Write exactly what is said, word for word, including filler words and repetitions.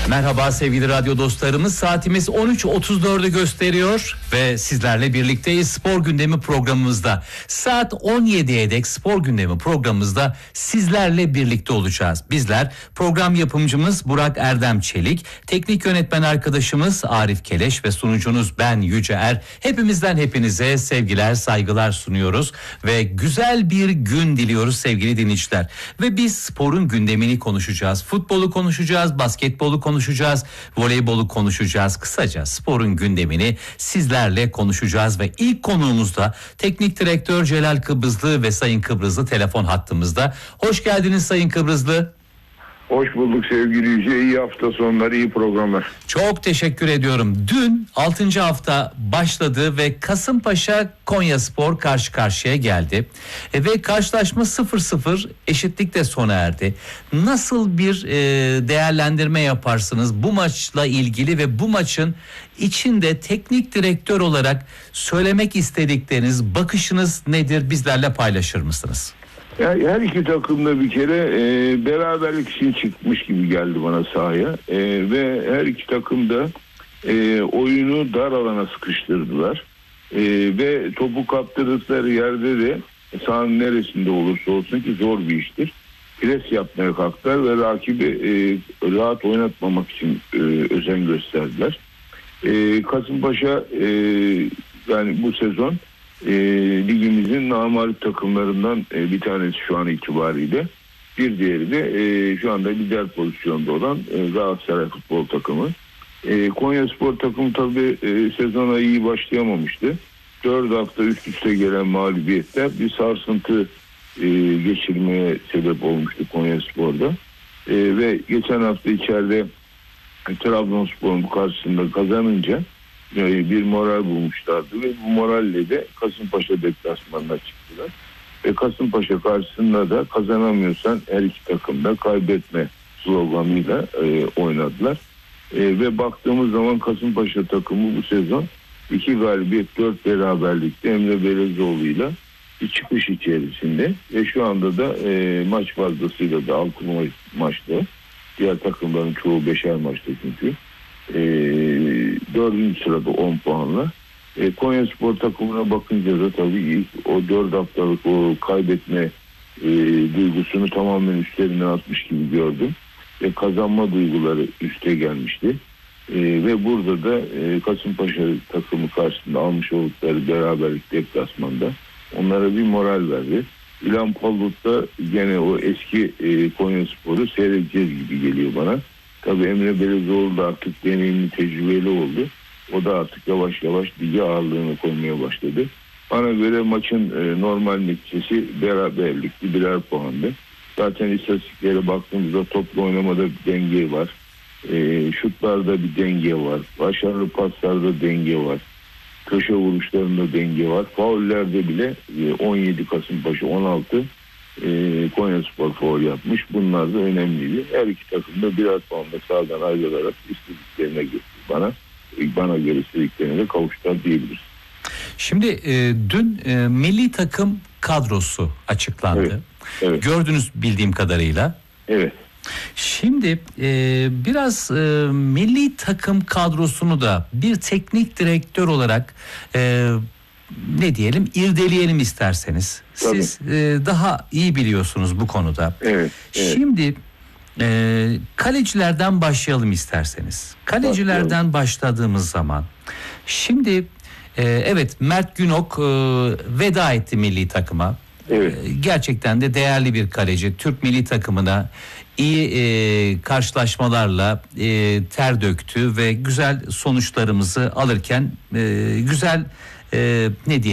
Merhaba sevgili radyo dostlarımız, saatimiz on üç otuz dördü gösteriyor ve sizlerle birlikteyiz spor gündemi programımızda. Saat on yediye dek spor gündemi programımızda sizlerle birlikte olacağız. Bizler program yapımcımız Burak Erdem Çelik, teknik yönetmen arkadaşımız Arif Keleş ve sunucunuz ben Yüce Er. Hepimizden hepinize sevgiler, saygılar sunuyoruz ve güzel bir gün diliyoruz sevgili dinleyiciler. Ve biz sporun gündemini konuşacağız, futbolu konuşacağız, basketbolu konuşacağız, voleybolu konuşacağız. Kısaca sporun gündemini sizlerle konuşacağız ve ilk konuğumuz da teknik direktör Celal Kıbrıslı ve Sayın Kıbrıslı telefon hattımızda. Hoş geldiniz Sayın Kıbrıslı. Hoş bulduk sevgili Yüce. İyi hafta sonları, iyi programlar. Çok teşekkür ediyorum. Dün altıncı hafta başladı ve Kasımpaşa Konyaspor karşı karşıya geldi. E, ve karşılaşma sıfır sıfır eşitlikle sona erdi. Nasıl bir e, değerlendirme yaparsınız bu maçla ilgili ve bu maçın içinde teknik direktör olarak söylemek istedikleriniz, bakışınız nedir? Bizlerle paylaşır mısınız? Yani her iki takım da bir kere e, beraberlik için çıkmış gibi geldi bana sahaya. E, ve her iki takım da e, oyunu dar alana sıkıştırdılar. E, ve topu kaptırdıkları yerde de sahanın neresinde olursa olsun ki zor bir iştir, pres yapmaya kalktılar ve rakibi e, rahat oynatmamak için e, özen gösterdiler. E, Kasımpaşa e, yani bu sezon E, ligimizin namağlup takımlarından e, bir tanesi şu an itibariyle. Bir diğeri de e, şu anda lider pozisyonda olan e, Galatasaray futbol takımı. E, Konyaspor takımı tabii e, sezona iyi başlayamamıştı. Dört hafta üst üste gelen mağlubiyetler bir sarsıntı e, geçirmeye sebep olmuştu Konyaspor'da. E, ve geçen hafta içeride e, Trabzonspor'un karşısında kazanınca bir moral bulmuşlardı ve bu moralle de Kasımpaşa deplasmanına çıktılar. Ve Kasımpaşa karşısında da kazanamıyorsan her iki takım da kaybetme sloganıyla e, oynadılar. E, ve baktığımız zaman Kasımpaşa takımı bu sezon iki galibiyet dört beraberlikte Emre Belezoğlu'yla bir çıkış içerisinde ve şu anda da e, maç fazlasıyla da altı maçta, diğer takımların çoğu beşer maçta çünkü. E, dördüncü sırada on puanla. E, Konyaspor takımına bakınca da tabii ilk o dört haftalık o kaybetme e, duygusunu tamamen üstlerinden atmış gibi gördüm. Ve kazanma duyguları üste gelmişti. E, ve burada da e, Kasımpaşa takımı karşısında almış oldukları beraberlik deplasmanda onlara bir moral verdi. İlhan Palut da gene o eski e, Konyaspor'u seyredeceğiz gibi geliyor bana. Tabii Emre Belezoğlu da artık deneyimli, tecrübeli oldu. O da artık yavaş yavaş lige ağırlığını koymaya başladı. Bana göre maçın e, normal neticesi beraberlikti, birer puandı. Zaten istatistiklere baktığımızda toplu oynamada bir denge var. E, şutlarda bir denge var. Başarılı paslarda denge var. Köşe vuruşlarında denge var. Faullerde bile e, on yedi Kasımpaşa, on altı E, Konyaspor faul yapmış. Bunlar da önemliydi. Her iki takım da birer puanla sağdan ayrılarak istediklerine gitti. Bana bana göre istediklerine de kavuştular diyebiliriz. Şimdi e, dün e, milli takım kadrosu açıklandı. Evet, evet. Gördünüz bildiğim kadarıyla. Evet. Şimdi e, biraz e, milli takım kadrosunu da bir teknik direktör olarak e, ne diyelim irdeleyelim isterseniz. Tabii. Siz e, daha iyi biliyorsunuz bu konuda. Evet, evet. Şimdi e, kalecilerden başlayalım isterseniz. Kalecilerden Başlayalım. başladığımız zaman şimdi e, evet Mert Günok e, veda etti milli takıma. Evet. E, gerçekten de değerli bir kaleci. Türk milli takımına iyi e, karşılaşmalarla e, ter döktü ve güzel sonuçlarımızı alırken e, güzel e, ne diyelim